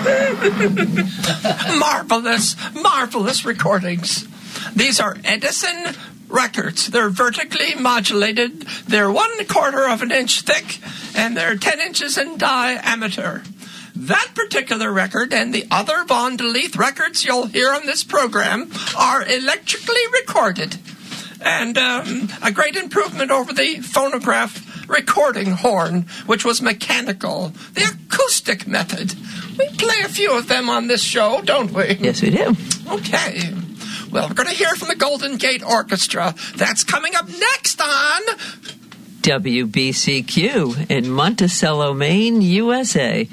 Marvelous recordings. These are Edison records. They're vertically modulated. They're 1/4 of an inch thick, and they're 10 inches in diameter. That particular record and the other Von DeLeath records you'll hear on this program are electrically recorded, and a great improvement over the phonograph recording horn, which was mechanical, the acoustic method. We play a few of them on this show, don't we? Yes, we do. Okay. Well, we're going to hear from the Golden Gate Orchestra. That's coming up next on WBCQ in Monticello, Maine, USA.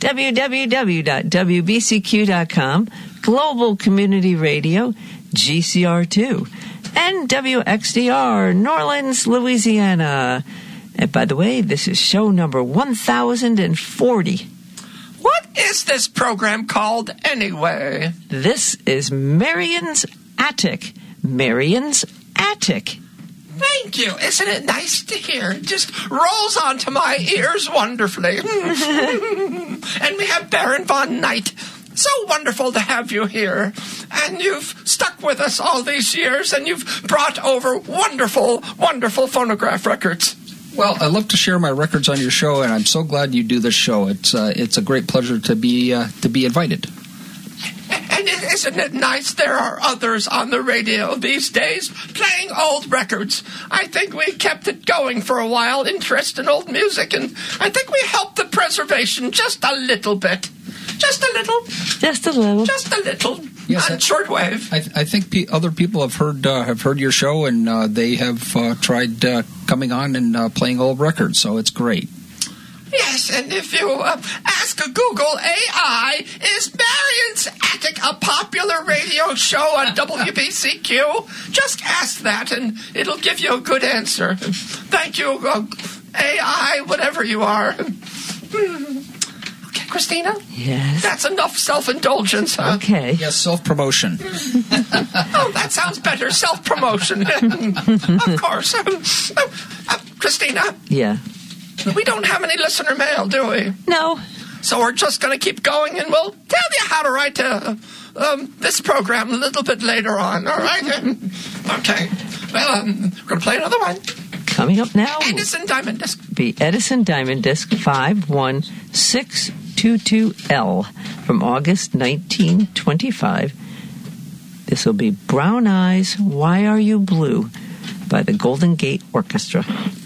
www.wbcq.com, Global Community Radio, GCR2, and WXDR, New Orleans, Louisiana. And by the way, this is show number 1040. What is this program called anyway? This is Marion's Attic. Marion's Attic. Thank you. Isn't it nice to hear? It just rolls onto my ears wonderfully. And we have Baron von Knight. So wonderful to have you here. And you've stuck with us all these years, and you've brought over wonderful, wonderful phonograph records. Well, I love to share my records on your show, and I'm so glad you do this show. It's a great pleasure to be invited. And isn't it nice there are others on the radio these days playing old records? I think we kept it going for a while, interest in old music, and I think we helped the preservation just a little bit. Just a little. Just a little. Just a little. Yes, on shortwave. I think other people have heard your show, and they have tried coming on and playing old records, so it's great. Yes, and if you ask Google AI, is Marion's Attic a popular radio show on WBCQ? Just ask that, and it'll give you a good answer. Thank you, AI, whatever you are. Okay, Christina? Yes? That's enough self-indulgence, huh? Okay. Yes, self-promotion. Oh, that sounds better, self-promotion. Of course. Christina? Yeah. We don't have any listener mail, do we? No. So we're just going to keep going, and we'll tell you how to write this program a little bit later on, all right? Okay. Well, we're going to play another one. Coming up now. Edison Diamond Disc. Be Edison Diamond Disc 51622L from August 1925. This will be Brown Eyes, Why Are You Blue by the Golden Gate Orchestra.